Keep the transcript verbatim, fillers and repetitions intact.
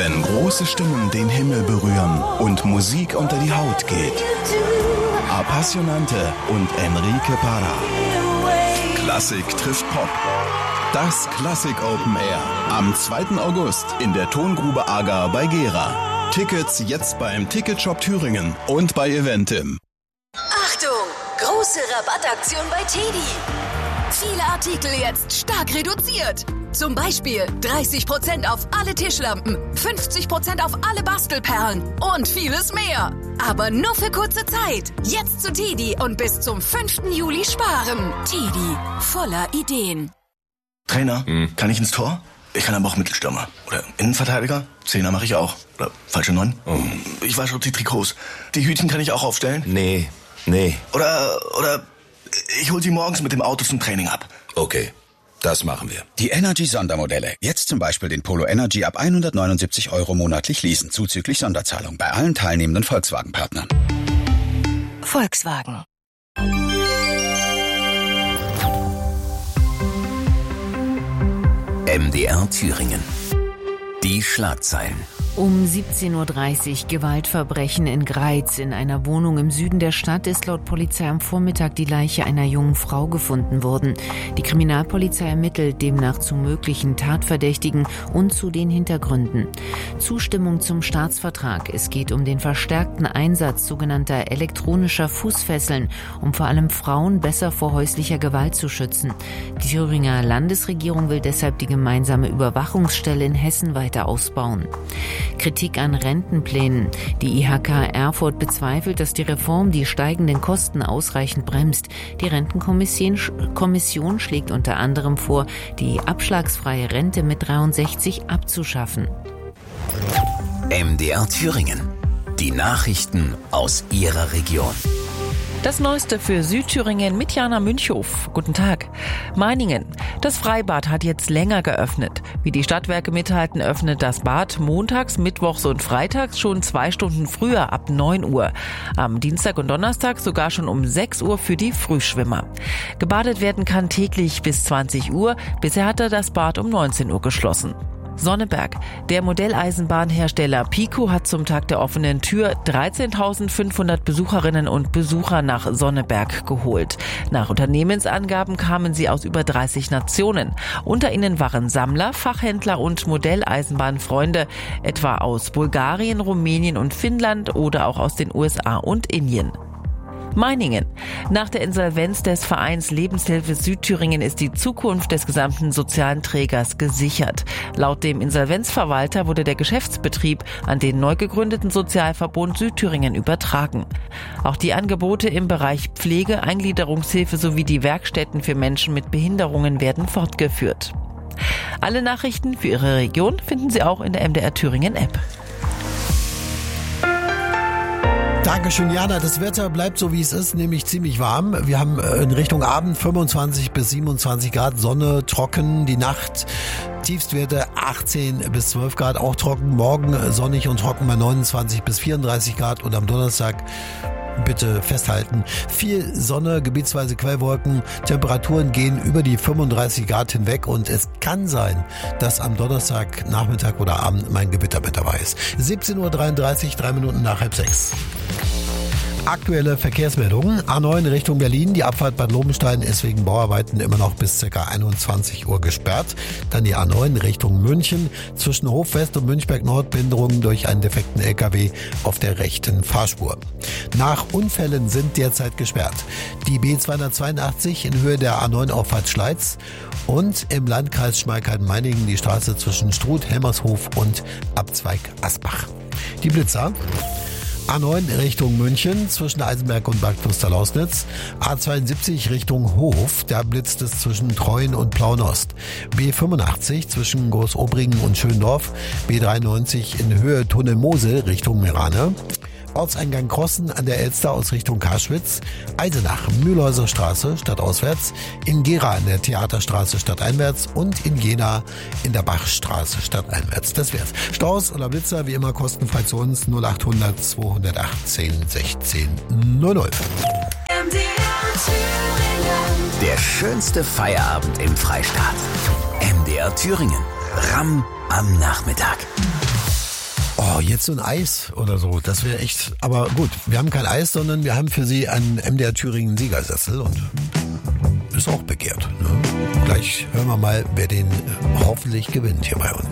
Wenn große Stimmen den Himmel berühren und Musik unter die Haut geht. Appassionante und Enrique Parra. Klassik trifft Pop. Das Klassik Open Air am zweiten August in der Tongrube Agar bei Gera. Tickets jetzt beim Ticketshop Thüringen und bei Eventim. Achtung! Große Rabattaktion bei Teddy. Viele Artikel jetzt stark reduziert. Zum Beispiel dreißig Prozent auf alle Tischlampen, fünfzig Prozent auf alle Bastelperlen und vieles mehr. Aber nur für kurze Zeit. Jetzt zu Teddy und bis zum fünften Juli sparen. Teddy, voller Ideen. Trainer, hm. kann ich ins Tor? Ich kann aber auch Mittelstürmer. Oder Innenverteidiger? Zehner mache ich auch. Oder falsche Neun? Oh. Ich wasche die Trikots. Die Hütchen kann ich auch aufstellen? Nee, nee. Oder, oder ich hol sie morgens mit dem Auto zum Training ab. Okay, das machen wir. Die Energy-Sondermodelle. Jetzt zum Beispiel den Polo Energy ab hundertneunundsiebzig Euro monatlich leasen, zuzüglich Sonderzahlung bei allen teilnehmenden Volkswagen-Partnern. Volkswagen. M D R Thüringen. Die Schlagzeilen. Um siebzehn Uhr dreißig Gewaltverbrechen in Greiz. In einer Wohnung im Süden der Stadt ist laut Polizei am Vormittag die Leiche einer jungen Frau gefunden worden. Die Kriminalpolizei ermittelt demnach zu möglichen Tatverdächtigen und zu den Hintergründen. Zustimmung zum Staatsvertrag. Es geht um den verstärkten Einsatz sogenannter elektronischer Fußfesseln, um vor allem Frauen besser vor häuslicher Gewalt zu schützen. Die Thüringer Landesregierung will deshalb die gemeinsame Überwachungsstelle in Hessen weiter ausbauen. Kritik an Rentenplänen. Die I H K Erfurt bezweifelt, dass die Reform die steigenden Kosten ausreichend bremst. Die Rentenkommission Kommission schlägt unter anderem vor, die abschlagsfreie Rente mit dreiundsechzig abzuschaffen. M D R Thüringen. Die Nachrichten aus Ihrer Region. Das Neueste für Südthüringen mit Jana Münchhof. Guten Tag. Meiningen. Das Freibad hat jetzt länger geöffnet. Wie die Stadtwerke mitteilten, öffnet das Bad montags, mittwochs und freitags schon zwei Stunden früher ab neun Uhr. Am Dienstag und Donnerstag sogar schon um sechs Uhr für die Frühschwimmer. Gebadet werden kann täglich bis zwanzig Uhr. Bisher hatte das Bad um neunzehn Uhr geschlossen. Sonneberg. Der Modelleisenbahnhersteller Pico hat zum Tag der offenen Tür dreizehntausendfünfhundert Besucherinnen und Besucher nach Sonneberg geholt. Nach Unternehmensangaben kamen sie aus über dreißig Nationen. Unter ihnen waren Sammler, Fachhändler und Modelleisenbahnfreunde, etwa aus Bulgarien, Rumänien und Finnland oder auch aus den U S A und Indien. Meiningen. Nach der Insolvenz des Vereins Lebenshilfe Südthüringen ist die Zukunft des gesamten sozialen Trägers gesichert. Laut dem Insolvenzverwalter wurde der Geschäftsbetrieb an den neu gegründeten Sozialverbund Südthüringen übertragen. Auch die Angebote im Bereich Pflege, Eingliederungshilfe sowie die Werkstätten für Menschen mit Behinderungen werden fortgeführt. Alle Nachrichten für Ihre Region finden Sie auch in der M D R Thüringen App. Dankeschön, Jana. Das Wetter bleibt so, wie es ist, nämlich ziemlich warm. Wir haben in Richtung Abend fünfundzwanzig bis siebenundzwanzig Grad, Sonne, trocken. Die Nacht Tiefstwerte achtzehn bis zwölf Grad, auch trocken. Morgen sonnig und trocken bei neunundzwanzig bis vierunddreißig Grad und am Donnerstag bitte festhalten. Viel Sonne, gebietsweise Quellwolken, Temperaturen gehen über die fünfunddreißig Grad hinweg und es kann sein, dass am Donnerstag, Nachmittag oder Abend mein Gewitter mit dabei ist. siebzehn Uhr dreiunddreißig, drei Minuten nach halb sechs. Aktuelle Verkehrsmeldungen. A neun Richtung Berlin. Die Abfahrt Bad Lobenstein ist wegen Bauarbeiten immer noch bis ca. einundzwanzig Uhr gesperrt. Dann die A neun Richtung München. Zwischen Hofwest und Münchberg Nord Behinderungen durch einen defekten L K W auf der rechten Fahrspur. Nach Unfällen sind derzeit gesperrt die B zweihundertzweiundachtzig in Höhe der A neun Auffahrt Schleiz und im Landkreis Schmalkalden-Meiningen die Straße zwischen Struth, Helmershof und Abzweig Asbach. Die Blitzer. A neun Richtung München zwischen Eisenberg und Bad Klosterlausnitz. A zweiundsiebzig Richtung Hof, da blitzt es zwischen Treuen und Plaunost. B fünfundachtzig zwischen Großobringen und Schöndorf. B dreiundneunzig in Höhe Tunnelmosel Richtung Merane. Ortseingang Krossen an der Elster aus Richtung Karschwitz, Eisenach, Mühlhäuser Straße stadtauswärts, in Gera in der Theaterstraße stadteinwärts und in Jena in der Bachstraße stadteinwärts. Das wär's. Staus oder Blitzer wie immer kostenfrei zu uns null achthundert zweihundertachtzehn sechzehn null null. Der schönste Feierabend im Freistaat. M D R Thüringen. R A M am Nachmittag. Oh, jetzt so ein Eis oder so, das wäre echt, aber gut, wir haben kein Eis, sondern wir haben für Sie einen M D R Thüringen Siegersessel und ist auch begehrt. Ne? Gleich hören wir mal, wer den hoffentlich gewinnt hier bei uns.